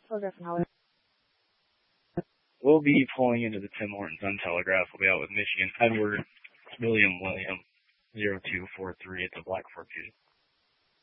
Telegraph and Holler. We'll be pulling into the Tim Hortons on Telegraph. We'll be out with Michigan Edward William 0243 at the Black Fork View.